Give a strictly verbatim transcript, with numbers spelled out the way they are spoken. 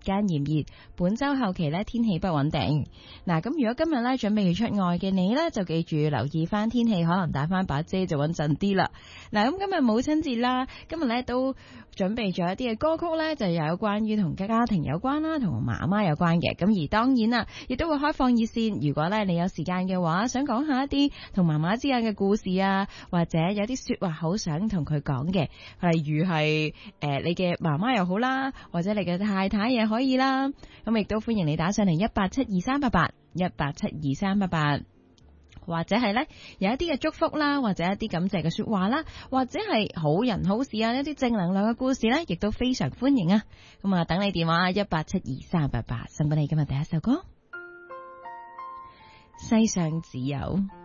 間炎熱，本周後期咧天氣不穩定。嗱，咁如果今日咧準備出外嘅你咧，就記住留意翻天氣，可能帶翻把遮就穩陣啲啦。嗱，咁今日母親節啦，今日咧都準備咗一啲嘅歌曲咧，就有關於同家庭有關啦，同媽媽有關嘅。咁而當然啦，亦都會開放熱線，如果咧你有時間嘅話，想講下一啲同媽媽之間嘅故事啊，或者有啲說話好想同佢講嘅，例如係誒、呃、你嘅媽媽又好啦，或者你嘅太太也可以啦。咁亦都歡迎你打上嚟一八七二三八八一八七二三八八。或者係咧有一啲嘅祝福啦，或者一啲感謝嘅說話啦，或者係好人好事啊，一啲正能量嘅故事咧，亦都非常歡迎啊！咁啊，等你電話一八七二三八八，送俾你今日第一首歌《世上只有》。